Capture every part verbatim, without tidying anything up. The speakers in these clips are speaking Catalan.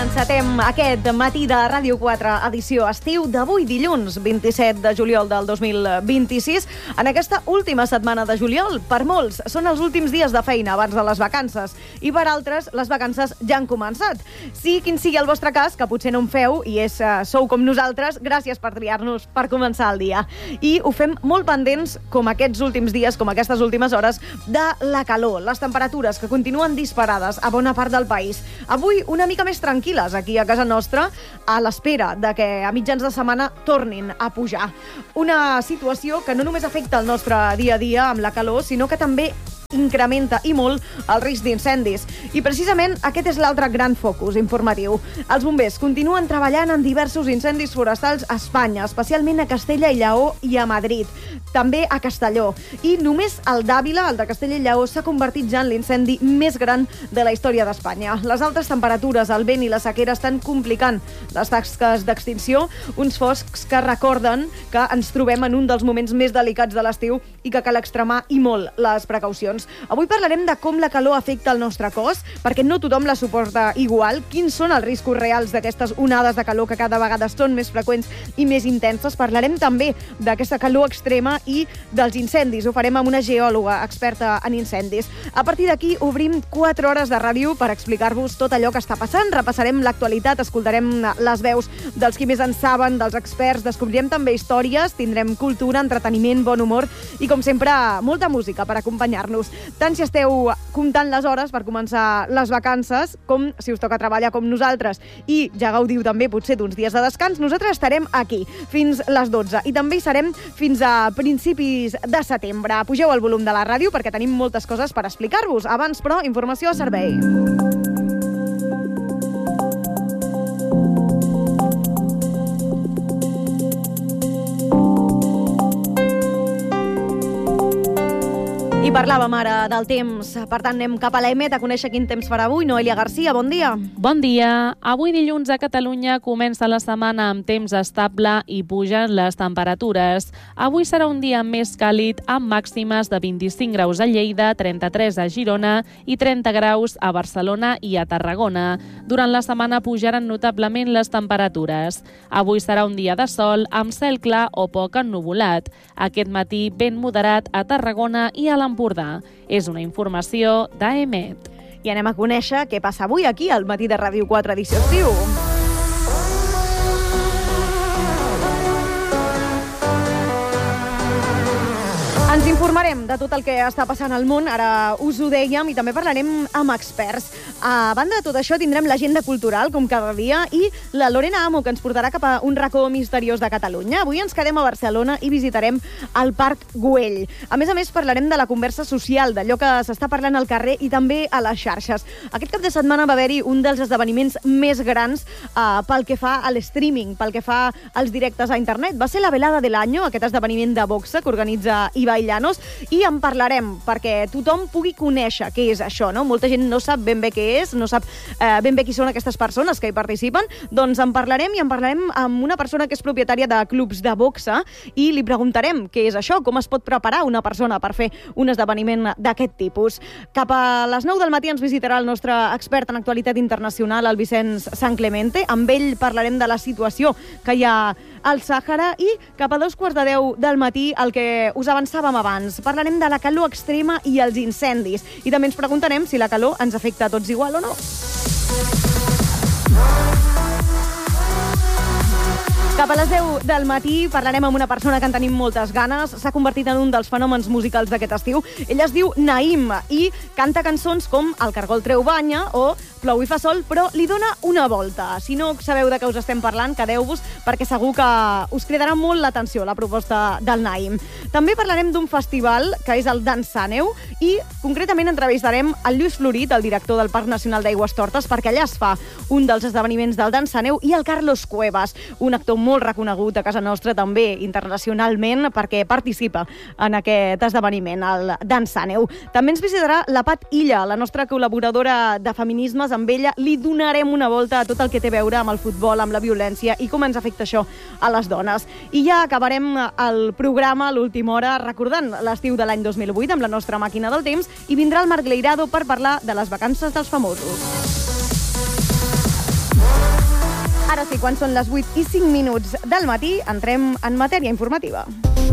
encetem aquest matí de Ràdio quatre, edició estiu d'avui dilluns, vint-i-set de juliol del dos mil vint-i-sis. En aquesta última setmana de juliol, per molts, són els últims dies de feina abans de les vacances i per altres, les vacances ja han començat. Sí, quin sigui el vostre cas, que potser no en feu i és, uh, sou com nosaltres, gràcies per triar-nos per començar el dia. I ho fem molt pendents, com aquests últims dies, com aquestes últimes hores, de la calor, les temperatures que continuen disparades a bona part del país. Avui una mica més tranquil·les aquí a casa nostra, a l'espera de que a mitjans de setmana tornin a pujar. Una situació que no només afecta el nostre dia a dia amb la calor, sinó que també incrementa i molt el risc d'incendis. I precisament aquest és l'altre gran focus informatiu. Els bombers continuen treballant en diversos incendis forestals a Espanya, especialment a Castella i Lleó i a Madrid, també a Castelló. I només el d'Àvila, el de Castella i Lleó, s'ha convertit ja en l'incendi més gran de la història d'Espanya. Les altes temperatures, el vent i la sequera estan complicant les tasques d'extinció, uns foscs que recorden que ens trobem en un dels moments més delicats de l'estiu i que cal extremar i molt les precaucions. Avui parlarem de com la calor afecta el nostre cos, perquè no tothom la suporta igual, quins són els riscos reals d'aquestes onades de calor que cada vegada són més freqüents i més intenses. Parlarem també d'aquesta calor extrema i dels incendis. Ho farem amb una geòloga experta en incendis. A partir d'aquí obrim quatre hores de ràdio per explicar-vos tot allò que està passant. Repassarem l'actualitat, escoltarem les veus dels qui més en saben, dels experts, descobrirem també històries, tindrem cultura, entreteniment, bon humor i, com sempre, molta música per acompanyar-nos. Tant si esteu comptant les hores per començar les vacances, com si us toca treballar com nosaltres i ja gaudiu també potser d'uns dies de descans, nosaltres estarem aquí fins les dotze i també hi serem fins a principis de setembre. Pugeu el volum de la ràdio perquè tenim moltes coses per explicar-vos. Abans, però, informació a servei. I parlàvem ara del temps. Per tant, anem cap a l'E M E T a conèixer quin temps farà avui. Noelia Garcia, bon dia. Bon dia. Avui dilluns a Catalunya comença la setmana amb temps estable i pugen les temperatures. Avui serà un dia més càlid amb màximes de vint-i-cinc graus a Lleida, trenta-tres a Girona i trenta graus a Barcelona i a Tarragona. Durant la setmana pujaran notablement les temperatures. Avui serà un dia de sol amb cel clar o poc ennuvolat. Aquest matí vent moderat a Tarragona i a l'Empordà. És una informació d'E M E T. I anem a conèixer què passa avui aquí al matí de Ràdio quatre edició estiu. Ens informarem de tot el que està passant al món, ara us ho dèiem, i també parlarem amb experts. A banda de tot això, tindrem l'agenda cultural, com cada dia, i la Lorena Amo, que ens portarà cap a un racó misteriós de Catalunya. Avui ens quedem a Barcelona i visitarem el Parc Güell. A més a més, parlarem de la conversa social, d'allò que s'està parlant al carrer i també a les xarxes. Aquest cap de setmana va haver-hi un dels esdeveniments més grans uh, pel que fa a l'streaming, pel que fa als directes a internet. Va ser la Velada de l'Año, aquest esdeveniment de boxa que organitza Ibai Llanos, i en parlarem perquè tothom pugui conèixer què és això, no? Molta gent no sap ben bé què és, no sap eh, ben bé qui són aquestes persones que hi participen. Doncs en parlarem i en parlarem amb una persona que és propietària de clubs de boxa i li preguntarem què és això, com es pot preparar una persona per fer un esdeveniment d'aquest tipus. Cap a les nou del matí ens visitarà el nostre expert en actualitat internacional, el Vicenç San Clemente. Amb ell parlarem de la situació que hi ha al Sàhara i cap a dos quarts de deu del matí el que us avançàvem abans. Parlarem de la calor extrema i els incendis. I també ens preguntarem si la calor ens afecta a tots igual o no. Cap a les deu del matí parlarem amb una persona que en tenim moltes ganes. S'ha convertit en un dels fenòmens musicals d'aquest estiu. Ell es diu Naïm i canta cançons com El cargol treu banya o Plou i fa sol, però li dona una volta. Si no sabeu de què us estem parlant, quedeu-vos, perquè segur que us cridarà molt l'atenció la proposta del Naïm. També parlarem d'un festival que és el Dansaneu i concretament entrevistarem el Lluís Florit, el director del Parc Nacional d'Aigües Tortes, perquè allà es fa un dels esdeveniments del Dansaneu, i el Carlos Cuevas, un actor molt reconegut a casa nostra també internacionalment perquè participa en aquest esdeveniment, el Dansaneu. També ens visitarà la Pat Illa, la nostra col·laboradora de feminismes. Amb ella li donarem una volta a tot el que té a veure amb el futbol, amb la violència i com ens afecta això a les dones. I ja acabarem el programa a l'última hora recordant l'estiu de l'any dos mil vuit amb la nostra màquina del temps i vindrà el Marc Leirado per parlar de les vacances dels famosos. Ara sí, quan són les vuit i cinc minuts del matí, entrem en matèria informativa.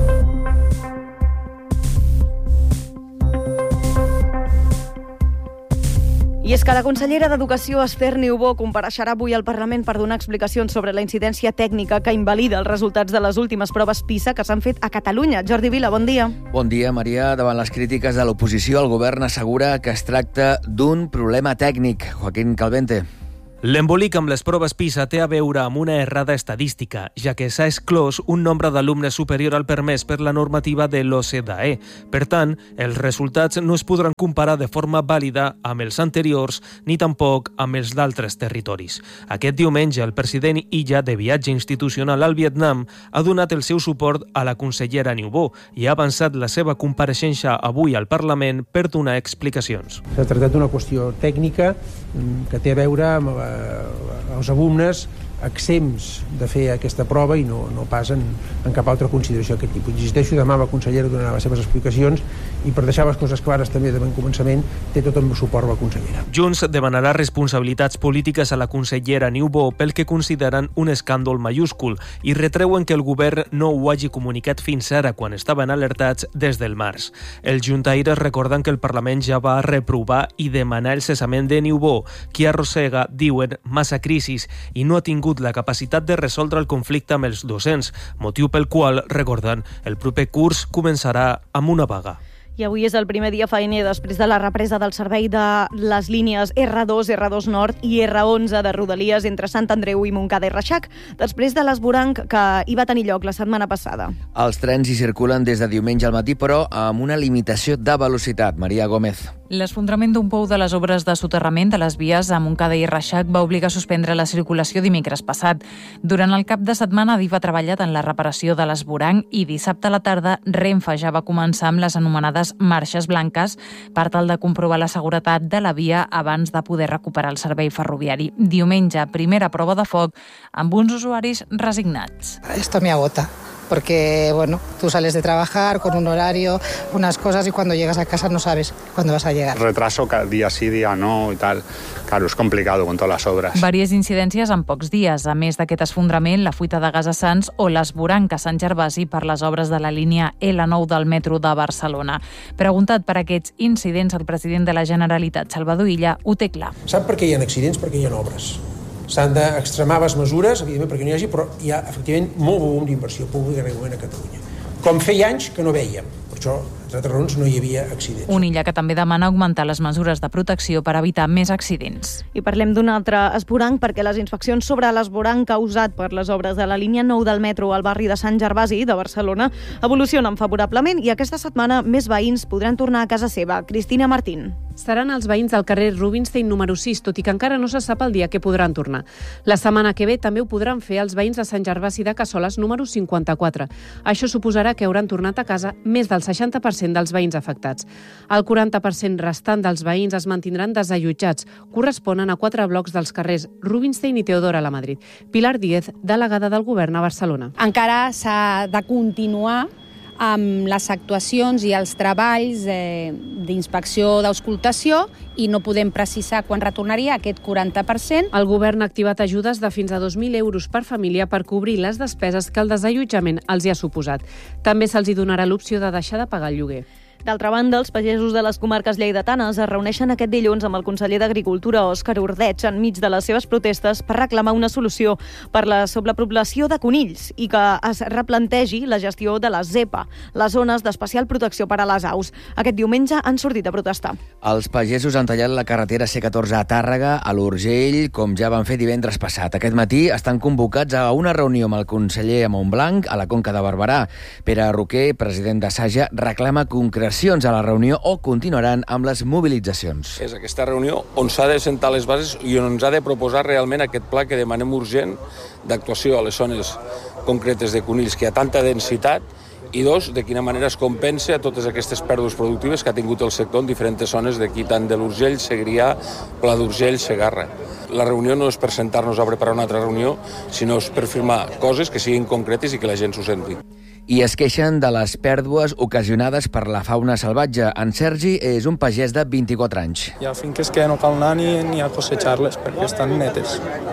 I és que la consellera d'Educació, Esther Niubó, compareixerà avui al Parlament per donar explicacions sobre la incidència tècnica que invalida els resultats de les últimes proves PISA que s'han fet a Catalunya. Jordi Vila, bon dia. Bon dia, Maria. Davant les crítiques de l'oposició, el govern assegura que es tracta d'un problema tècnic. Joaquín Calvente. L'embolic amb les proves PISA té a veure amb una errada estadística, ja que s'ha exclòs un nombre d'alumnes superior al permès per la normativa de l'O C D E. Per tant, els resultats no es podran comparar de forma vàlida amb els anteriors ni tampoc amb els d'altres territoris. Aquest diumenge, el president Illa, de viatge institucional al Vietnam, ha donat el seu suport a la consellera Niubó i ha avançat la seva compareixença avui al Parlament per donar explicacions. S'ha tractat d'una qüestió tècnica que té a veure amb la els alumnes exempts de fer aquesta prova i no, no pas en, en cap altra consideració d'aquest tipus. Insisteixo, demà la consellera donarà les seves explicacions i per deixar les coses clares també de bon començament té tot el meu suport a la consellera. Junts demanarà responsabilitats polítiques a la consellera Niubó pel que consideren un escàndol mayúscul i retreuen que el govern no ho hagi comunicat fins ara quan estaven alertats des del març. Els juntaires recorden que el Parlament ja va reprovar i demanar el cessament de Niubó, qui arrossega, diuen, massa crisis i no ha tingut la capacitat de resoldre el conflicte amb els docents, motiu pel qual, recorden, el proper curs començarà amb una vaga. I avui és el primer dia faener després de la represa del servei de les línies erre dos, erre dos Nord i erre onze de Rodalies entre Sant Andreu i Montcada i Reixac, després de l'esvoranc que hi va tenir lloc la setmana passada. Els trens hi circulen des de diumenge al matí, però amb una limitació de velocitat. Maria Gómez. L'esfondrament d'un pou de les obres de soterrament de les vies a Montcada i Reixac va obligar a suspendre la circulació dimecres passat. Durant el cap de setmana, Adif ha treballat en la reparació de l'esvoranc i dissabte a la tarda Renfe ja va començar amb les anomenades marxes blanques per tal de comprovar la seguretat de la via abans de poder recuperar el servei ferroviari. Diumenge, primera prova de foc amb uns usuaris resignats. Esto me agota. Porque, bueno, tú sales de trabajar con un horario, unas cosas, y cuando llegas a casa no sabes cuándo vas a llegar. Retraso día sí, día no y tal. Claro, es complicado con todas las obras. Vàries incidències en pocs dies. A més d'aquest esfondrament, la fuita de gas a Sants o l'esvoranc a Sant Gervasi per les obres de la línia ele nou del metro de Barcelona. Preguntat per aquests incidents, el president de la Generalitat, Salvador Illa, ho té clar. Sap per què hi ha accidents? Perquè hi ha obres. S'han d'extremar les mesures, evidentment, perquè no hi hagi, però hi ha, efectivament, molt volum d'inversió pública regularment a Catalunya. Com feia anys que no vèiem. Per això, entre altres raons, no hi havia accidents. Un Illa que també demana augmentar les mesures de protecció per evitar més accidents. I parlem d'un altre esvoranc, perquè les inspeccions sobre l'esvoranc causat per les obres de la línia nou del metro al barri de Sant Gervasi de Barcelona evolucionen favorablement i aquesta setmana més veïns podran tornar a casa seva. Cristina Martín. Seran els veïns del carrer Rubinstein número sis, tot i que encara no se sap el dia que podran tornar. La setmana que ve també ho podran fer els veïns de Sant Gervasi de Cassoles número cinquanta-quatre. Això suposarà que hauran tornat a casa més del seixanta per cent dels veïns afectats. El quaranta per cent restant dels veïns es mantindran desallotjats. Corresponen a quatre blocs dels carrers Rubinstein i Teodora la Madrid. Pilar Díez, delegada del govern a Barcelona. Encara s'ha de continuar amb les actuacions i els treballs eh, d'inspecció d'auscultació i no podem precisar quan retornaria aquest quaranta per cent. El govern ha activat ajudes de fins a dos mil euros per família per cobrir les despeses que el desallotjament els hi ha suposat. També se'ls hi donarà l'opció de deixar de pagar el lloguer. D'altra banda, els pagesos de les comarques lleidatanes es reuneixen aquest dilluns amb el conseller d'Agricultura, Òscar Ordeig, enmig de les seves protestes per reclamar una solució per la sobrepoblació de conills i que es replantegi la gestió de les zepa, les zones d'especial protecció per a les aus. Aquest diumenge han sortit a protestar. Els pagesos han tallat la carretera C catorze a Tàrrega, a l'Urgell, com ja van fer divendres passat. Aquest matí estan convocats a una reunió amb el conseller a Montblanc, a la Conca de Barberà. Pere Roquer, president de Saja, reclama concrecions a la reunió o continuaran amb les mobilitzacions. És aquesta reunió on s'ha de sentar les bases i on ens ha de proposar realment aquest pla que demanem urgent d'actuació a les zones concretes de conills, que hi ha tanta densitat, i dos, de quina manera es compensa a totes aquestes pèrdues productives que ha tingut el sector en diferents zones d'aquí, tant de l'Urgell, Segrià, Pla d'Urgell, Segarra. La reunió no és per sentar-nos a preparar una altra reunió, sinó és per firmar coses que siguin concretes i que la gent s'ho senti. I es queixen de les pèrdues ocasionades per la fauna salvatge. En Sergi és un pagès de vint-i-quatre anys. Hi ha finques que no cal anar ni, ni a cosejar-les perquè estan netes.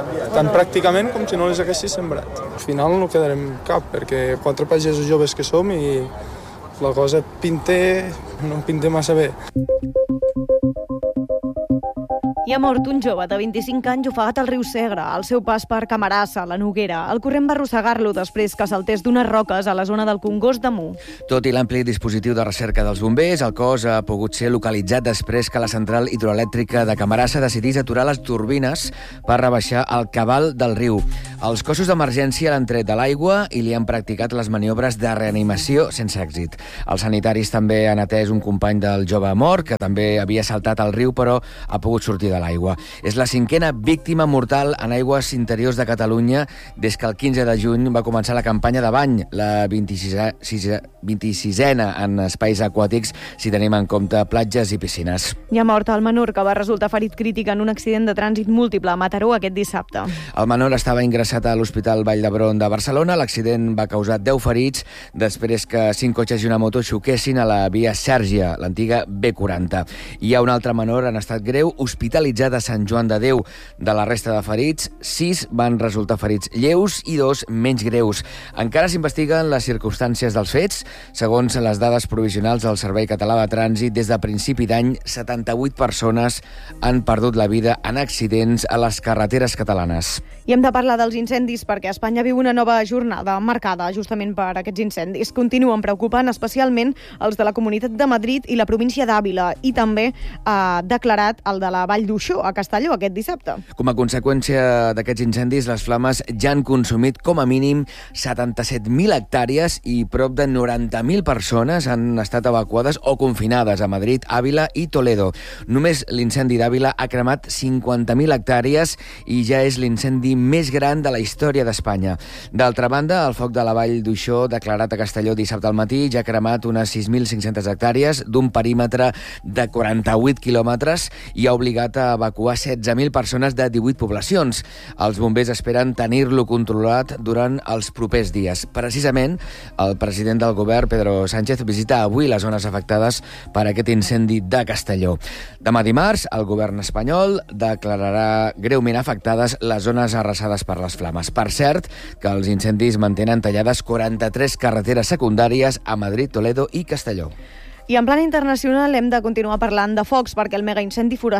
tan pràcticament com si no les haguessis sembrat. Al final no quedarem cap, perquè quatre pagesos joves que som i la cosa pinta, no pinta massa bé. Hi ha mort un jove de vint-i-cinc anys ofegat al riu Segre, al seu pas per Camarasa, la Noguera. El corrent va arrossegar-lo després que saltés d'unes roques a la zona del Congost de Mu. Tot i l'ampli dispositiu de recerca dels bombers, el cos ha pogut ser localitzat després que la central hidroelèctrica de Camarasa decidís aturar les turbines per rebaixar el cabal del riu. Els cossos d'emergència l'han tret de l'aigua i li han practicat les maniobres de reanimació sense èxit. Els sanitaris també han atès un company del jove mort, que també havia saltat al riu però ha pogut sortir de l'aigua. És la cinquena víctima mortal en aigües interiors de Catalunya des que el quinze de juny va començar la campanya de bany, la vint-i-sisena en espais aquàtics, si tenim en compte platges i piscines. Hi ha mort el menor, que va resultar ferit crític en un accident de trànsit múltiple a Mataró aquest dissabte. El menor estava ingressat a l'Hospital Vall d'Hebron de Barcelona. L'accident va causar deu ferits després que cinc cotxes i una moto xoquessin a la via Sèrgia, l'antiga B quaranta. Hi ha un altre menor en estat greu, hospitalitzat a Sant Joan de Déu. De la resta de ferits, sis van resultar ferits lleus i dos menys greus. Encara s'investiguen les circumstàncies dels fets. Segons les dades provisionals del Servei Català de Trànsit, des de principi d'any, setanta-vuit persones han perdut la vida en accidents a les carreteres catalanes. I hem de parlar dels incendis perquè Espanya viu una nova jornada marcada justament per aquests incendis. Continuen preocupant especialment els de la Comunitat de Madrid i la província d'Àvila, i també ha declarat el de la Vall d'Uixó, a Castelló, aquest dissabte. Com a conseqüència d'aquests incendis, les flames ja han consumit com a mínim setanta-set mil hectàrees i prop de noranta mil persones han estat evacuades o confinades a Madrid, Àvila i Toledo. Només l'incendi d'Àvila ha cremat cinquanta mil hectàrees i ja és l'incendi més gran de la història d'Espanya. D'altra banda, el foc de la Vall d'Uixó, declarat a Castelló dissabte al matí, ja ha cremat unes sis mil cinc-centes hectàrees d'un perímetre de quaranta-vuit quilòmetres i ha obligat a evacuar setze mil persones de divuit poblacions. Els bombers esperen tenir-lo controlat durant els propers dies. Precisament, el president del govern, Pedro Sánchez, visita avui les zones afectades per aquest incendi de Castelló. Demà dimarts, el govern espanyol declararà greument afectades les zones arrasades per les flames. Per cert, que els incendis mantenen tallades quaranta-tres carreteres secundàries a Madrid, Toledo i Castelló. I en plan internacional hem de continuar parlant de focs perquè el megaincendi forestal